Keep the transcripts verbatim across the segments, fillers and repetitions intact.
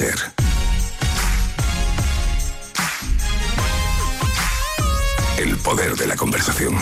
SER. El poder de la conversación.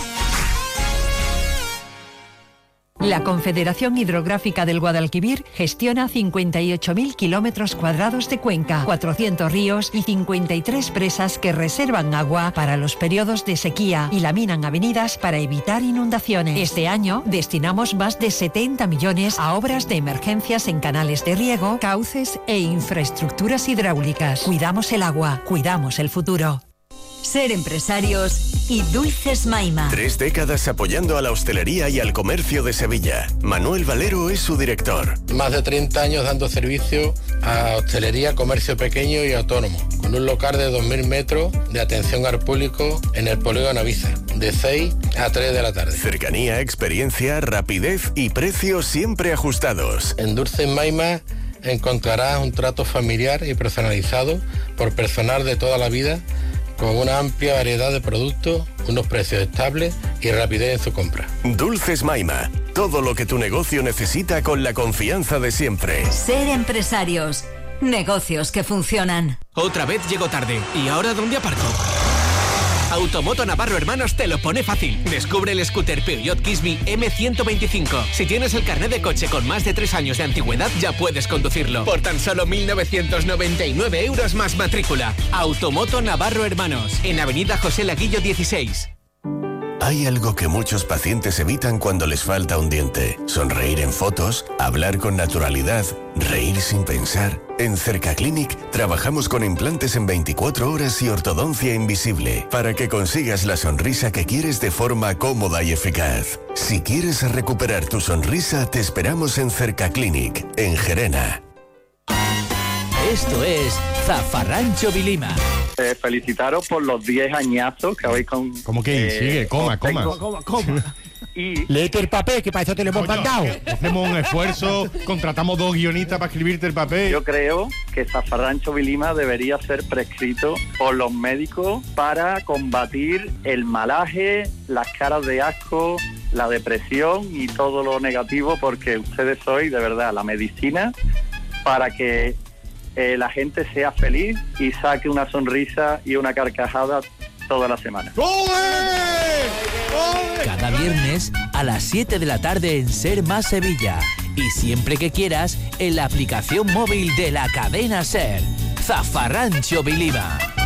La Confederación Hidrográfica del Guadalquivir gestiona cincuenta y ocho mil kilómetros cuadrados de cuenca, cuatrocientos ríos y cincuenta y tres presas que reservan agua para los periodos de sequía y laminan avenidas para evitar inundaciones. Este año destinamos más de setenta millones a obras de emergencias en canales de riego, cauces e infraestructuras hidráulicas. Cuidamos el agua, cuidamos el futuro. Ser empresarios y Dulces Maima. Tres décadas apoyando a la hostelería y al comercio de Sevilla. Manuel Valero es su director. Más de treinta años dando servicio a hostelería, comercio pequeño y autónomo, con un local de dos mil metros de atención al público en el polígono Ibiza, de seis a tres de la tarde. Cercanía, experiencia, rapidez y precios siempre ajustados. En Dulces Maima encontrarás un trato familiar y personalizado por personal de toda la vida, con una amplia variedad de productos, unos precios estables y rapidez en su compra. Dulces Maima, todo lo que tu negocio necesita con la confianza de siempre. Ser empresarios, negocios que funcionan. Otra vez llego tarde, ¿y ahora dónde aparco? Automoto Navarro Hermanos te lo pone fácil. Descubre el scooter Peugeot Kisby eme ciento veinticinco. Si tienes el carnet de coche con más de tres años de antigüedad, ya puedes conducirlo. Por tan solo mil novecientos noventa y nueve euros más matrícula. Automoto Navarro Hermanos, en Avenida José Laguillo dieciséis. Hay algo que muchos pacientes evitan cuando les falta un diente. Sonreír en fotos, hablar con naturalidad, reír sin pensar. En Cercaclinic trabajamos con implantes en veinticuatro horas y ortodoncia invisible para que consigas la sonrisa que quieres de forma cómoda y eficaz. Si quieres recuperar tu sonrisa, te esperamos en Cercaclinic, en Gerena. Esto es Zafarrancho Vilima. Eh, felicitaros por los diez añazos que habéis con... ¿Cómo que? Eh, Sigue, coma, coma. tengo... coma, coma. Y... Léete el papel, que para eso te lo hemos Coño, mandado. Hacemos un esfuerzo, contratamos dos guionistas para escribirte el papel. Yo creo que Zafarrancho Vilima debería ser prescrito por los médicos para combatir el malaje, las caras de asco, la depresión y todo lo negativo, porque ustedes sois, de verdad, la medicina para que eh, la gente sea feliz y saque una sonrisa y una carcajada toda la semana. Cada viernes a las siete de la tarde en Ser Más Sevilla. Y siempre que quieras en la aplicación móvil de la cadena Ser. Zafarrancho Vilima.